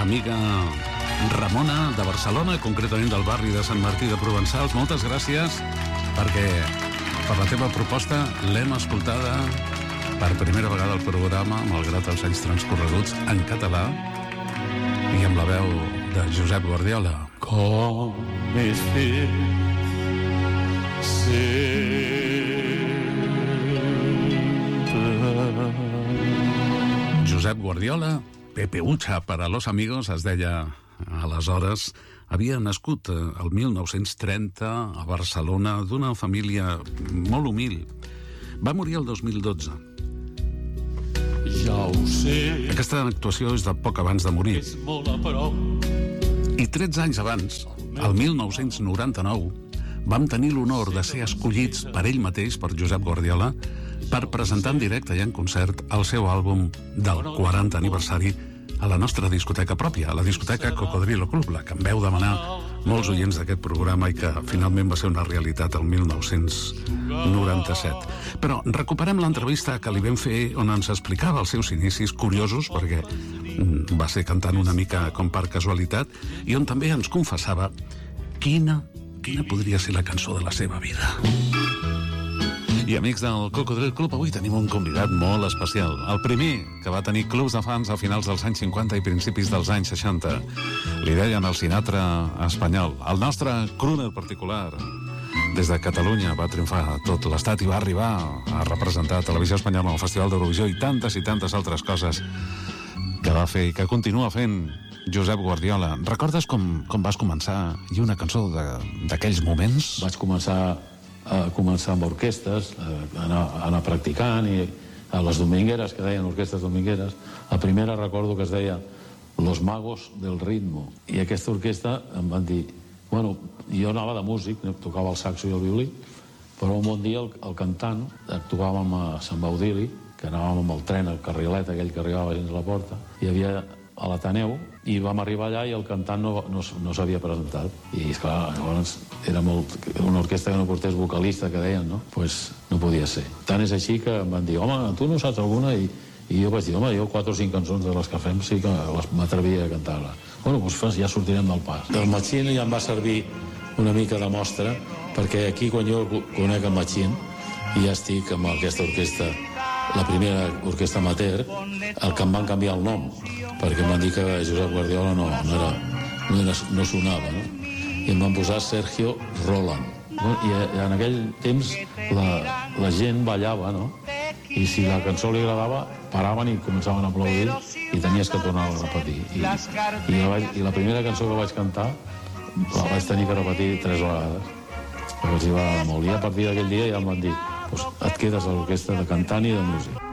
l'amiga Ramona de Barcelona, concretament del barri de Sant Martí de Provençals. Moltes gràcies perquè per la teva proposta l'hem escoltada per primera vegada al programa, malgrat els anys transcorreguts, en català i amb la veu de Josep Guardiola. Com és fet Josep Guardiola, Pepe Ucha per a los amigos, es deia aleshores. Havia nascut el 1930 a Barcelona d'una família molt humil. Va morir el 2012. Ja ho sé. Aquesta actuació és de poc abans de morir. És molt a prop. I 13 anys abans, el 1999, vam tenir l'honor de ser escollits per ell mateix, per Josep Guardiola, per presentar en directe i en concert el seu àlbum del 40 aniversari a la nostra discoteca pròpia, a la discoteca Cocodrilo Club, la que em veu demanar molts oients d'aquest programa i que finalment va ser una realitat el 1997. Però recuperem l'entrevista que li vam fer on ens explicava els seus inicis curiosos, perquè va ser cantant una mica com per casualitat, i on també ens confessava quina podria ser la cançó de la seva vida. I amics del Cocodril Club, avui tenim un convidat molt especial. El primer que va tenir clubs de fans a finals dels anys 50 i principis dels anys 60. Li deien el Sinatra espanyol. El nostre crooner particular. Des de Catalunya va triomfar a tot l'estat i va arribar a representar Televisió Espanyola al Festival d'Eurovisió i tantes altres coses que va fer i que continua fent Josep Guardiola. Recordes com vas començar i una cançó d'aquells moments? Vaig començar amb orquestes, anar practicant, i a les domingueres, que deien orquestes domingueres. La primera recordo que es deia Los Magos del Ritmo, i aquesta orquestra em van dir, bueno, jo anava de músic, tocava el saxo i el violí, però un bon dia el cantant, actuàvem a Sant Baudili, que anàvem amb el tren, el carrilet aquell que arribava fins a la porta, hi havia a l'Ateneu, i vam arribar allà i el cantant no s'havia presentat. I, esclar, llavors era una orquestra que no portés vocalista, que deien, no? Pues no podia ser. Tant és així que em van dir, home, tu no saps alguna? I jo vaig dir, home, jo 4 o 5 cançons de les que fem sí que m'atrevia a cantar-la. Bueno, doncs ja sortirem del pas. El Machín ja em va servir una mica de mostra, perquè aquí, quan jo conec el Machín, i ja estic amb aquesta orquestra, la primera orquestra amateur, el que em van canviar el nom, perquè em van dir que Josep Guardiola no sonava, no? I em van posar Sergio Roland. I en aquell temps la gent ballava, no? I si la cançó li agradava, paraven i començaven a aplaudir i tenies que tornar a repetir. I la primera cançó que vaig cantar la vaig tenir que repetir 3 vegades, perquè els hi va agradar molt. I a partir d'aquell dia ja em van dir, et quedes a l'orquestra de cantant i de músic.